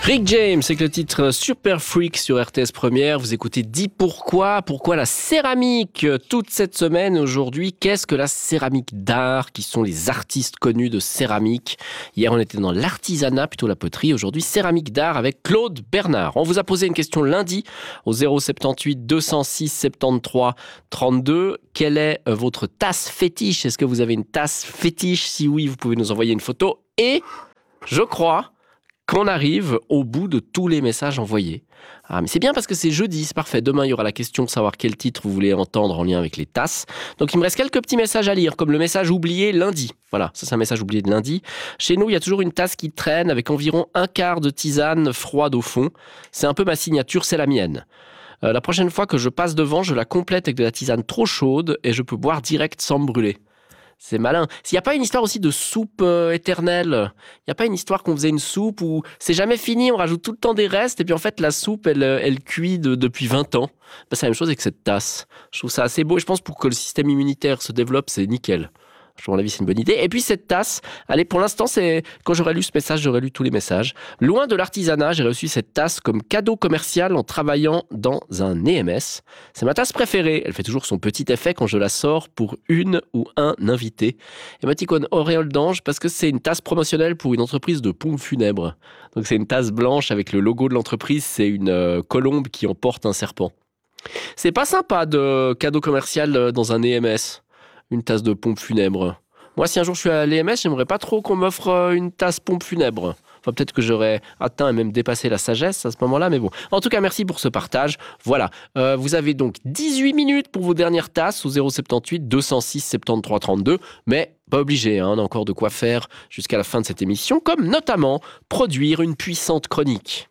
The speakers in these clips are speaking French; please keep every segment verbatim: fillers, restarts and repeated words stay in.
Rick James, c'est le titre Super Freak sur R T S Première. Vous écoutez Dis pourquoi, pourquoi la céramique toute cette semaine. Aujourd'hui, qu'est-ce que la céramique d'art? Qui sont les artistes connus de céramique? Hier, on était dans l'artisanat, plutôt la poterie. Aujourd'hui, céramique d'art avec Claude Bernard. On vous a posé une question lundi au zéro soixante-dix-huit deux cent six soixante-treize trente-deux. Quelle est votre tasse fétiche? Est-ce que vous avez une tasse fétiche? Si oui, vous pouvez nous envoyer une photo. Et je crois qu'on arrive au bout de tous les messages envoyés. Ah, mais c'est bien parce que c'est jeudi, c'est parfait. Demain, il y aura la question de savoir quel titre vous voulez entendre en lien avec les tasses. Donc, il me reste quelques petits messages à lire, comme le message oublié lundi. Voilà, ça c'est un message oublié de lundi. Chez nous, il y a toujours une tasse qui traîne avec environ un quart de tisane froide au fond. C'est un peu ma signature, c'est la mienne. Euh, la prochaine fois que je passe devant, je la complète avec de la tisane trop chaude et je peux boire direct sans me brûler. C'est malin. S'il n'y a pas une histoire aussi de soupe euh, éternelle, il n'y a pas une histoire qu'on faisait une soupe où c'est jamais fini, on rajoute tout le temps des restes et puis en fait la soupe elle, elle cuit de, depuis vingt ans. Ben, c'est la même chose avec cette tasse. Je trouve ça assez beau et je pense pour que le système immunitaire se développe, c'est nickel. À mon avis, c'est une bonne idée. Et puis cette tasse, allez, pour l'instant, c'est quand j'aurai lu ce message, j'aurai lu tous les messages. Loin de l'artisanat, j'ai reçu cette tasse comme cadeau commercial en travaillant dans un E M S. C'est ma tasse préférée. Elle fait toujours son petit effet quand je la sors pour une ou un invité. Émoticône auréole d'ange parce que c'est une tasse promotionnelle pour une entreprise de pompes funèbres. Donc c'est une tasse blanche avec le logo de l'entreprise. C'est une euh, colombe qui emporte un serpent. C'est pas sympa de cadeau commercial dans un E M S. Une tasse de pompe funèbre. Moi, si un jour je suis à l'E M S, j'aimerais pas trop qu'on m'offre une tasse pompe funèbre. Enfin, peut-être que j'aurais atteint et même dépassé la sagesse à ce moment-là, mais bon. En tout cas, merci pour ce partage. Voilà. Euh, vous avez donc dix-huit minutes pour vos dernières tasses au zéro soixante-dix-huit deux cent six soixante-treize trente-deux. Mais pas obligé, hein, on a encore de quoi faire jusqu'à la fin de cette émission, comme notamment produire une puissante chronique.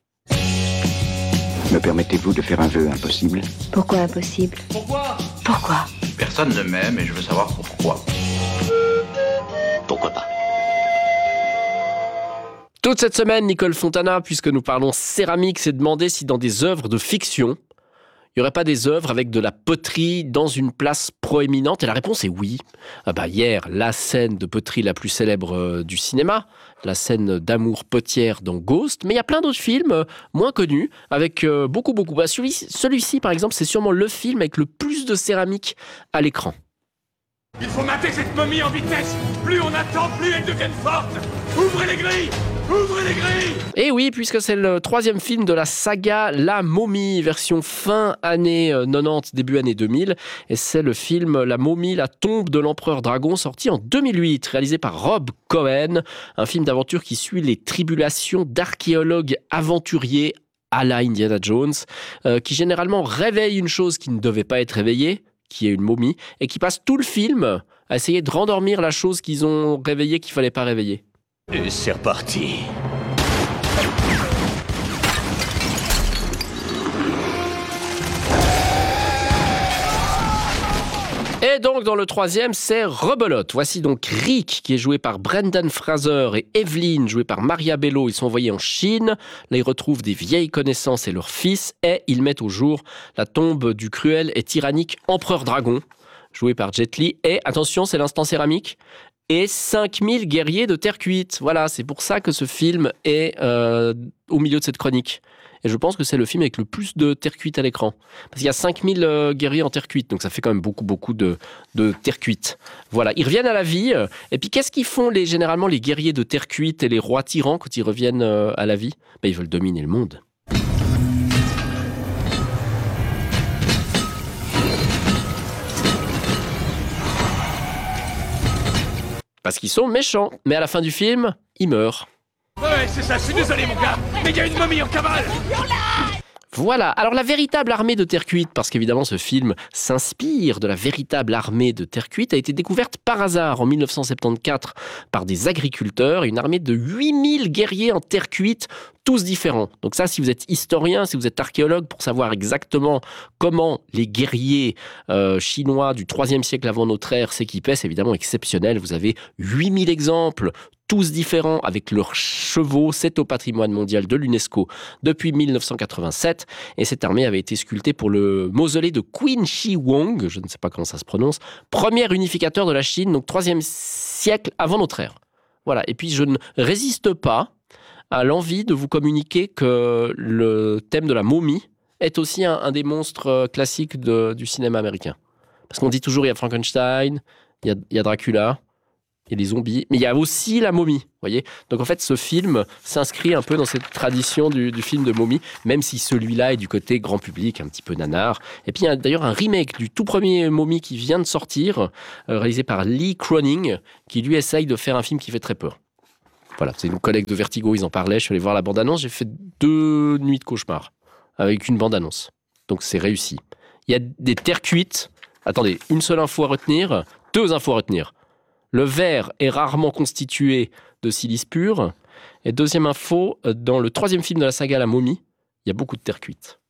Me permettez-vous de faire un vœu impossible? Pourquoi impossible? Pourquoi? Pourquoi? Personne ne m'aime et je veux savoir pourquoi. Pourquoi pas? Toute cette semaine, Nicole Fontana, puisque nous parlons céramique, s'est demandé si dans des œuvres de fiction, il n'y aurait pas des œuvres avec de la poterie dans une place proéminente? Et la réponse est oui. Ah bah hier, la scène de poterie la plus célèbre du cinéma, la scène d'amour potière dans Ghost, mais il y a plein d'autres films moins connus, avec beaucoup, beaucoup. Bah celui, celui-ci, par exemple, c'est sûrement le film avec le plus de céramique à l'écran. Il faut mater cette momie en vitesse. Plus on attend, plus elle devient forte. Ouvrez les grilles! Ouvrez les grilles! Et oui, puisque c'est le troisième film de la saga La Momie, version fin année quatre-vingt-dix, début année deux mille. Et c'est le film La Momie, la tombe de l'empereur dragon, sorti en deux mille huit, réalisé par Rob Cohen. Un film d'aventure qui suit les tribulations d'archéologues aventuriers à la Indiana Jones, euh, qui généralement réveille une chose qui ne devait pas être réveillée, qui est une momie, et qui passe tout le film à essayer de rendormir la chose qu'ils ont réveillée qu'il ne fallait pas réveiller. Et c'est reparti. Et donc dans le troisième, c'est rebelote. Voici donc Rick, qui est joué par Brendan Fraser, et Evelyn, jouée par Maria Bello. Ils sont envoyés en Chine. Là, ils retrouvent des vieilles connaissances et leur fils, et ils mettent au jour la tombe du cruel et tyrannique empereur dragon, joué par Jet Li. Et attention, c'est l'instant céramique. Et cinq mille guerriers de terre cuite. Voilà, c'est pour ça que ce film est euh, au milieu de cette chronique. Et je pense que c'est le film avec le plus de terre cuite à l'écran. Parce qu'il y a cinq mille euh, guerriers en terre cuite, donc ça fait quand même beaucoup, beaucoup de, de terre cuite. Voilà, ils reviennent à la vie. Et puis qu'est-ce qu'ils font les, généralement les guerriers de terre cuite et les rois tyrans quand ils reviennent euh, à la vie? Ben, ils veulent dominer le monde. Parce qu'ils sont méchants. Mais à la fin du film, ils meurent. Ouais, c'est ça, je suis désolé mon gars, mais il y a une momie en cavale! Voilà, alors la véritable armée de terre cuite, parce qu'évidemment ce film s'inspire de la véritable armée de terre cuite, a été découverte par hasard en mille neuf cent soixante-quatorze par des agriculteurs, une armée de huit mille guerriers en terre cuite, tous différents. Donc ça, si vous êtes historien, si vous êtes archéologue, pour savoir exactement comment les guerriers euh, chinois du troisième siècle avant notre ère s'équipaient, c'est évidemment exceptionnel. Vous avez huit mille exemples, tous différents, avec leurs chevaux. C'est au patrimoine mondial de l'UNESCO depuis mille neuf cent quatre-vingt-sept. Et cette armée avait été sculptée pour le mausolée de Qin Shi Huang, je ne sais pas comment ça se prononce, premier unificateur de la Chine, donc troisième siècle avant notre ère. Voilà, et puis je ne résiste pas a l'envie de vous communiquer que le thème de la momie est aussi un, un des monstres classiques de, du cinéma américain. Parce qu'on dit toujours, il y a Frankenstein, il y a, il y a Dracula, il y a les zombies, mais il y a aussi la momie, voyez. Donc en fait, ce film s'inscrit un peu dans cette tradition du, du film de momie, même si celui-là est du côté grand public, un petit peu nanar. Et puis il y a d'ailleurs un remake du tout premier momie qui vient de sortir, euh, réalisé par Lee Cronin, qui lui essaye de faire un film qui fait très peur. Voilà, c'est nos collègues de Vertigo, ils en parlaient, je suis allé voir la bande-annonce, j'ai fait deux nuits de cauchemar avec une bande-annonce. Donc c'est réussi. Il y a des terres cuites. Attendez, une seule info à retenir, deux infos à retenir. Le verre est rarement constitué de silice pur. Et deuxième info, dans le troisième film de la saga La Momie, il y a beaucoup de terre cuite.